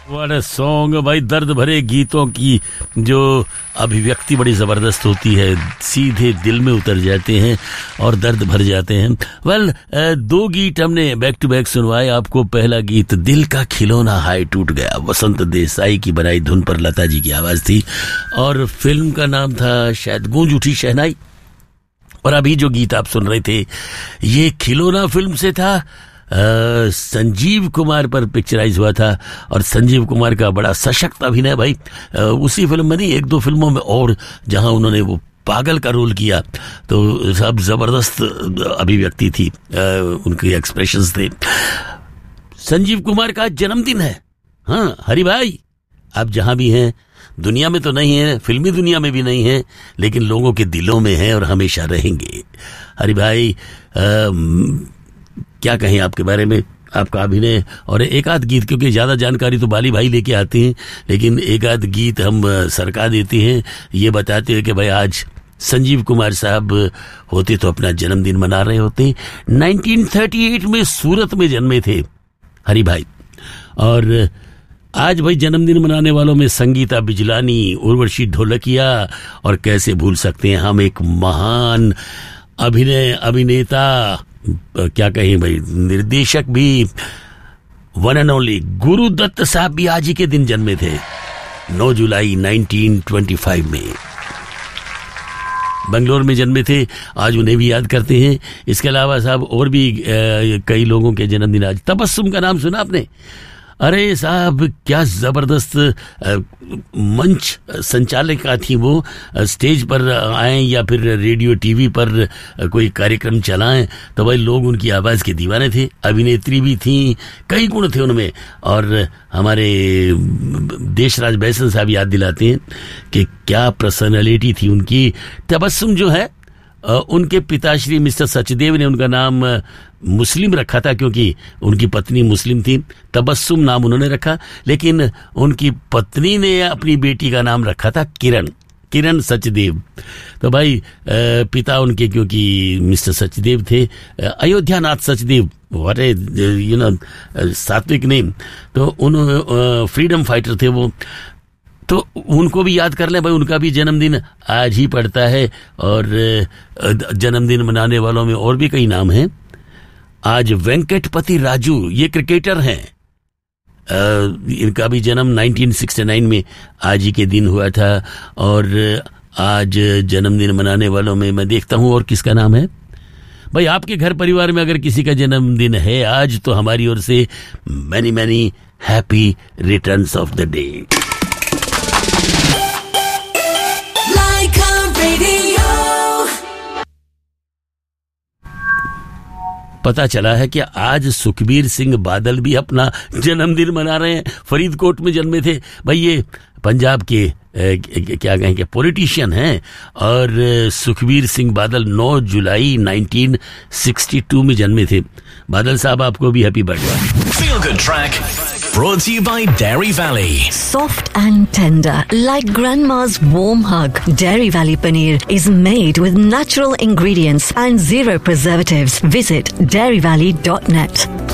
What a song भाई, दर्द भरे गीतों की जो अभिव्यक्ति बड़ी ज़बरदस्त होती है, सीधे दिल में उतर जाते हैं और दर्द भर जाते हैं। वेल, दो गीत हमने बैक टू बैक सुनवाए आपको। पहला गीत दिल का खिलौना हाय टूट गया, वसंत देसाई की बनाई धुन पर लता जी की आवाज़ थी और फिल्म का नाम था शायद गूंज उठी शहनाई। और अभी जो गीत आप सुन रहे थे ये खिलौना फिल्म से था, संजीव कुमार पर पिक्चराइज हुआ था और संजीव कुमार का बड़ा सशक्त अभिनय भाई, उसी फिल्म में नहीं एक दो फिल्मों में और जहां उन्होंने वो पागल का रोल किया तो सब जबरदस्त अभिव्यक्ति थी, उनके एक्सप्रेशंस थे। संजीव कुमार का जन्मदिन है। हाँ हरि भाई, आप जहां भी हैं, दुनिया में तो नहीं है, फिल्मी दुनिया में भी नहीं है, लेकिन लोगों के दिलों में है और हमेशा रहेंगे। हरि भाई, क्या कहें आपके बारे में, आपका अभिनय और एक आध गीत, क्योंकि ज्यादा जानकारी तो बाली भाई लेके आते हैं, लेकिन एक आध गीत हम सरका देते हैं, ये बताते हैं कि भाई आज संजीव कुमार साहब होते तो अपना जन्मदिन मना रहे होते। 1938 में सूरत में जन्मे थे हरि भाई, और आज भाई जन्मदिन मनाने वालों में संगीता बिजलानी, उर्वशी ढोलकिया, और कैसे भूल सकते हैं हम एक महान अभिनेता, क्या कहें भाई, निर्देशक भी, one and only Guru Dutt साहब भी आज ही के दिन जन्मे थे, 9 जुलाई 1925 में बंगलोर में जन्मे थे। आज उन्हें भी याद करते हैं। इसके अलावा साहब और भी कई लोगों के जन्मदिन आज। तबस्सुम का नाम सुना आपने? अरे साहब क्या जबरदस्त मंच संचालिका थी वो, स्टेज पर आए या फिर रेडियो टीवी पर कोई कार्यक्रम चलाएं तो भाई लोग उनकी आवाज के दीवाने थे। अभिनेत्री भी थी, कई गुण थे उनमें, और हमारे देशराज बैसन साहब याद दिलाते हैं कि क्या पर्सनालिटी थी उनकी। तबस्सुम जो है, उनके पिताश्री मिस्टर सचदेव ने उनका नाम मुस्लिम रखा था क्योंकि उनकी पत्नी मुस्लिम थी, तबस्सुम नाम उन्होंने रखा, लेकिन उनकी पत्नी ने अपनी बेटी का नाम रखा था किरण सचदेव। तो भाई पिता उनके क्योंकि मिस्टर सचदेव थे, Ayodhyanath Sachdev, what you know सात्विक नेम, तो उन फ्रीडम फाइटर थे वो, तो उनको भी याद कर लें भाई, उनका भी जन्मदिन आज ही पड़ता है। और जन्मदिन मनाने वालों में और भी कई नाम हैं। आज वेंकटपति राजू, ये क्रिकेटर हैं, इनका भी जन्म 1969 में आज ही के दिन हुआ था। और आज जन्मदिन मनाने वालों में मैं देखता हूं और किसका नाम है भाई, आपके घर परिवार में अगर किसी का जन्मदिन है आज तो हमारी ओर से many many happy returns of the day. पता चला है कि आज सुखबीर सिंह बादल भी अपना जन्मदिन मना रहे हैं, फरीदकोट में जन्मे थे भाई। ये पंजाब के क्या कहेंगे पॉलिटिशियन हैं, और सुखबीर सिंह बादल 9 जुलाई 1962 में जन्मे थे। बादल साहब आपको भी happy birthday. Feel Good Track brought to you by Dairy Valley. Soft and tender, like grandma's warm hug. Dairy Valley paneer is made with natural ingredients and zero preservatives. Visit dairyvalley.net.